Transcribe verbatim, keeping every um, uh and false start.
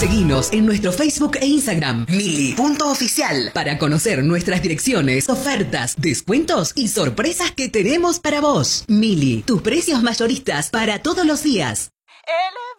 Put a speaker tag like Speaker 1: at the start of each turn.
Speaker 1: Seguinos en nuestro Facebook e Instagram, mili punto oficial, para conocer nuestras direcciones, ofertas, descuentos y sorpresas que tenemos para vos. Mili, tus precios mayoristas para todos los días.
Speaker 2: Él